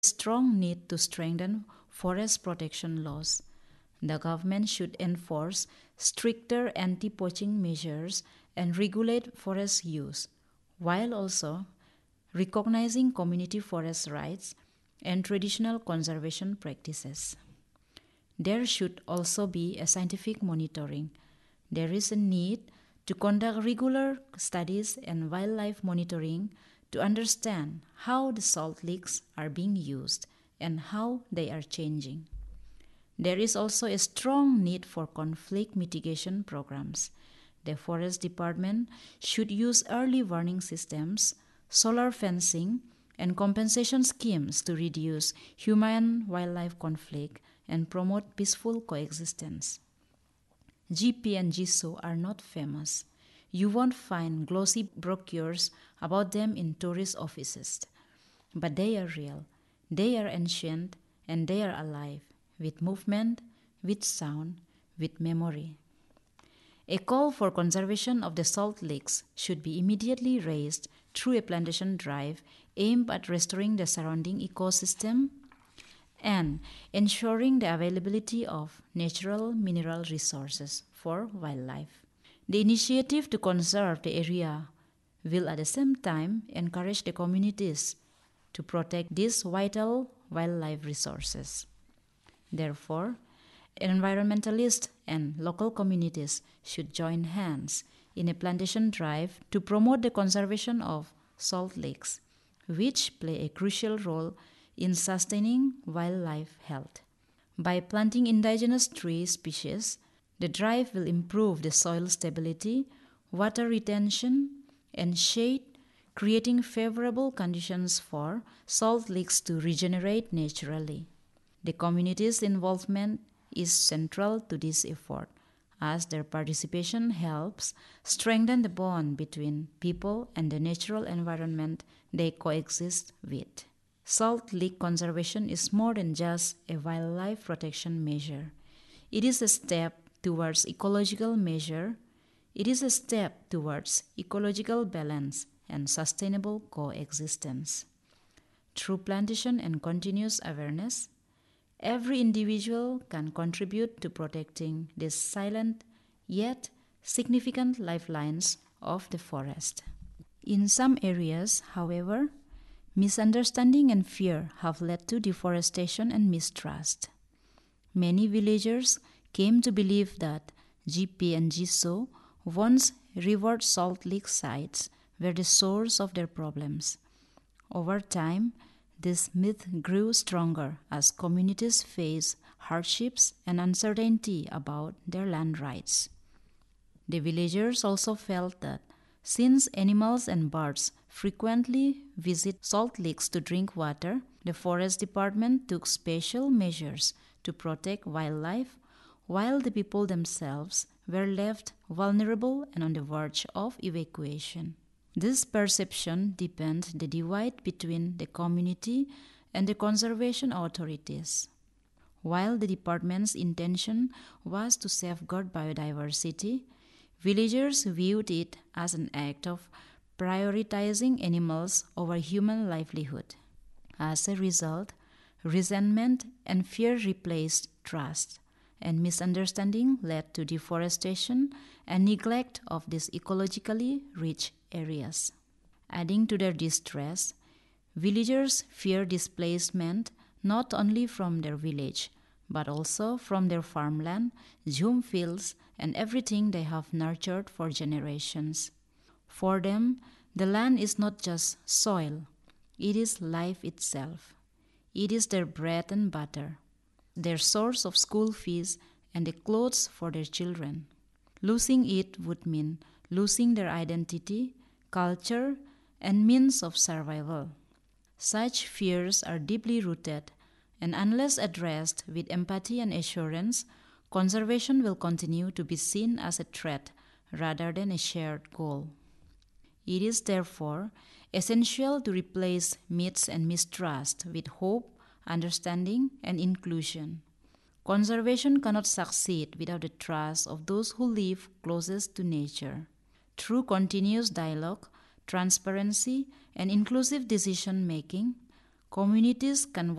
strong need to strengthen forest protection laws. The government should enforce stricter anti-poaching measures and regulate forest use, while also recognizing community forest rights and traditional conservation practices. There should also be a scientific monitoring. There is a need to conduct regular studies and wildlife monitoring to understand how the salt licks are being used and how they are changing. There is also a strong need for conflict mitigation programs. The Forest Department should use early warning systems, solar fencing, and compensation schemes to reduce human-wildlife conflict and promote peaceful coexistence. GP and GSO are not famous. You won't find glossy brochures about them in tourist offices. But they are real, they are ancient, and they are alive, with movement, with sound, with memory. A call for conservation of the salt licks should be immediately raised through a plantation drive aimed at restoring the surrounding ecosystem and ensuring the availability of natural mineral resources for wildlife. The initiative to conserve the area will at the same time encourage the communities to protect these vital wildlife resources. Therefore, environmentalists and local communities should join hands in a plantation drive to promote the conservation of salt licks, which play a crucial role in sustaining wildlife health. By planting indigenous tree species, the drive will improve the soil stability, water retention, and shade, creating favorable conditions for salt licks to regenerate naturally. The community's involvement is central to this effort, as their participation helps strengthen the bond between people and the natural environment they coexist with. Salt lick conservation is more than just a wildlife protection measure. It is a step towards ecological measure. It is a step towards ecological balance and sustainable coexistence. Through plantation and continuous awareness, every individual can contribute to protecting these silent yet significant lifelines of the forest. In some areas, however, misunderstanding and fear have led to deforestation and mistrust. Many villagers came to believe that GP and GSO once revered salt lick sites were the source of their problems. Over time, this myth grew stronger as communities faced hardships and uncertainty about their land rights. The villagers also felt that since animals and birds frequently visit salt licks to drink water, the Forest Department took special measures to protect wildlife, while the people themselves were left vulnerable and on the verge of evacuation. This perception deepened the divide between the community and the conservation authorities. While the department's intention was to safeguard biodiversity, villagers viewed it as an act of prioritizing animals over human livelihood. As a result, resentment and fear replaced trust, and misunderstanding led to deforestation and neglect of these ecologically rich areas. Adding to their distress, villagers fear displacement not only from their village, but also from their farmland, jhum fields, and everything they have nurtured for generations. For them, the land is not just soil, it is life itself. It is their bread and butter, their source of school fees, and the clothes for their children. Losing it would mean losing their identity, culture, and means of survival. Such fears are deeply rooted, and unless addressed with empathy and assurance, conservation will continue to be seen as a threat rather than a shared goal. It is therefore essential to replace myths and mistrust with hope, understanding, and inclusion. Conservation cannot succeed without the trust of those who live closest to nature. Through continuous dialogue, transparency, and inclusive decision making, communities can